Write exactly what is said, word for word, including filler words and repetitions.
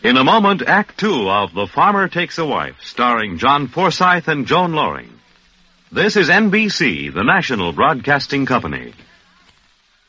In a moment, Act Two of The Farmer Takes a Wife, starring John Forsythe and Joan Loring. This is N B C, the national broadcasting company.